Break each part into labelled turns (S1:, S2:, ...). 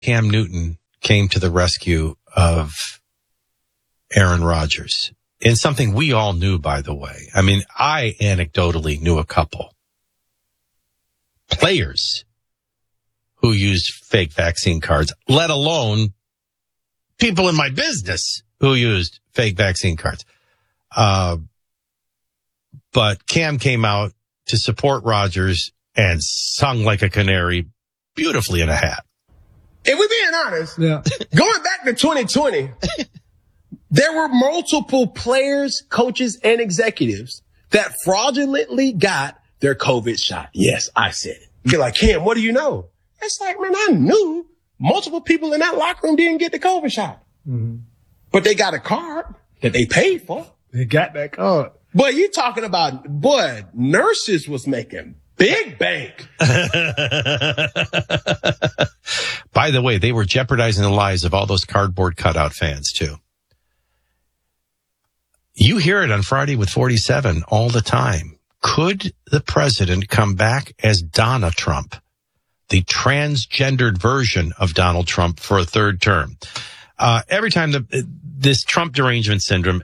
S1: Cam Newton came to the rescue of Aaron Rodgers. And something we all knew, by the way. I mean, I anecdotally knew a couple players who used fake vaccine cards, let alone people in my business who used fake vaccine cards. But Cam came out to support Rodgers and sung like a canary beautifully in a hat.
S2: If we're being honest, going back to 2020, there were multiple players, coaches, and executives that fraudulently got their COVID shot. Yes, I said it. You're like, Cam, what do you know? It's like, man, I knew multiple people in that locker room didn't get the COVID shot. Mm-hmm. But they got a card that they paid for.
S3: They got that card.
S2: Boy, you talking about, nurses was making big bank.
S1: By the way, they were jeopardizing the lives of all those cardboard cutout fans, too. You hear it on Friday with 47 all the time. Could the president come back as Donna Trump, the transgendered version of Donald Trump, for a third term? Every time this Trump derangement syndrome,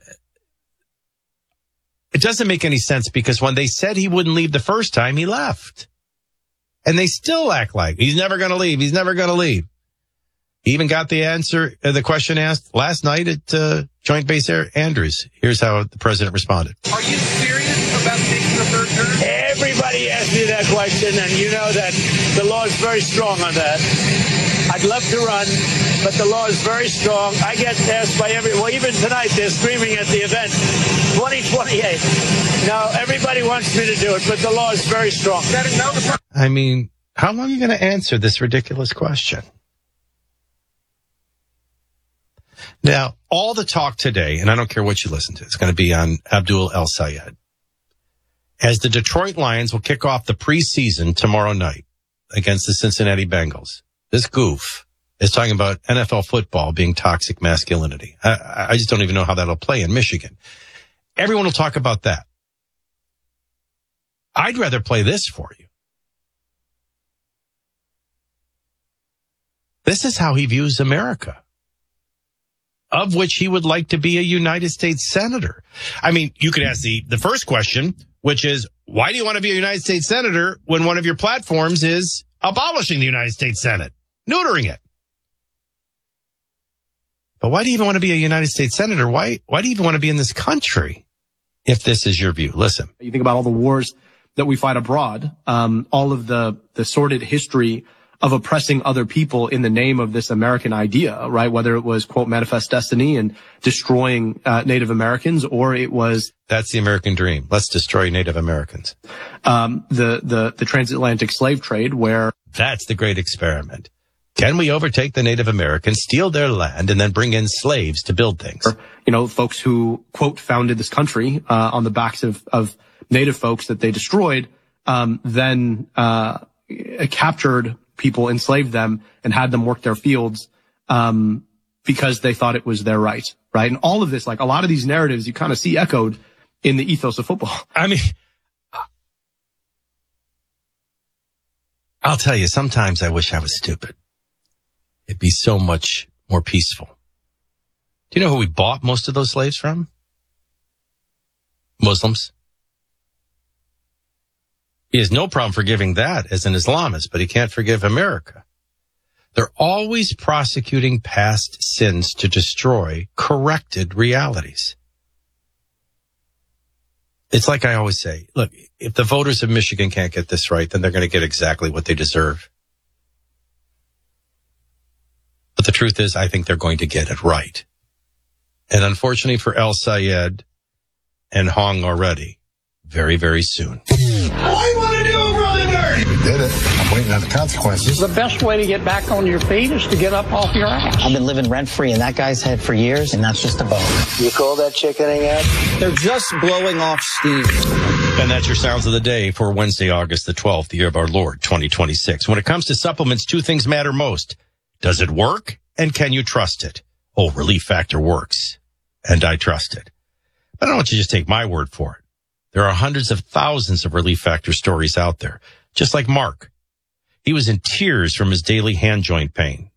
S1: it doesn't make any sense, because when they said he wouldn't leave the first time, he left. And they still act like he's never going to leave. He's never going to leave. He even got the answer, the question asked last night at Joint Base Andrews. Here's how the president responded.
S4: Are you serious about taking the third term?
S5: Everybody asked me that question, and you know that the law is very strong on that. I'd love to run, but the law is very strong. I get asked by even tonight they're screaming at the event, 2028. No, everybody wants me to do it, but the law is very strong.
S1: I mean, how long are you going to answer this ridiculous question? Now, all the talk today, and I don't care what you listen to, it's going to be on Abdul El-Sayed, as the Detroit Lions will kick off the preseason tomorrow night against the Cincinnati Bengals. This goof is talking about NFL football being toxic masculinity. I just don't even know how that'll play in Michigan. Everyone will talk about that. I'd rather play this for you. This is how he views America, of which he would like to be a United States senator. I mean, you could ask the first question, which is, why do you want to be a United States senator when one of your platforms is abolishing the United States Senate, neutering it? But why do you even want to be a United States senator? Why do you even want to be in this country if this is your view? Listen.
S6: You think about all the wars that we fight abroad, all of the sordid history of oppressing other people in the name of this American idea, right? Whether it was, quote, manifest destiny and destroying Native Americans, or it was...
S1: That's the American dream. Let's destroy Native Americans.
S6: The transatlantic slave trade, where...
S1: That's the great experiment. Can we overtake the Native Americans, steal their land, and then bring in slaves to build things?
S6: You know, folks who, quote, founded this country on the backs of Native folks that they destroyed, then captured people, enslaved them, and had them work their fields because they thought it was their right, right? And all of this, like a lot of these narratives, you kind of see echoed in the ethos of football.
S1: I mean, I'll tell you, sometimes I wish I was stupid. It'd be so much more peaceful. Do you know who we bought most of those slaves from? Muslims. He has no problem forgiving that as an Islamist, but he can't forgive America. They're always prosecuting past sins to destroy corrected realities. It's like I always say, look, if the voters of Michigan can't get this right, then they're going to get exactly what they deserve. But the truth is, I think they're going to get it right. And unfortunately for El-Sayed and Hong already, very, very soon.
S7: What do you want to do, Brother Dirty?
S8: We did it. I'm waiting on the consequences.
S9: The best way to get back on your feet is to get up off your ass.
S10: I've been living rent-free in that guy's head for years, and that's just a bonus.
S11: You call that chickening out?
S12: They're just blowing off steam.
S1: And that's your Sounds of the Day for Wednesday, August the 12th, the year of our Lord, 2026. When it comes to supplements, two things matter most. Does it work? And can you trust it? Oh, Relief Factor works. And I trust it. But I don't want you to just take my word for it. There are hundreds of thousands of Relief Factor stories out there, just like Mark. He was in tears from his daily hand joint pain.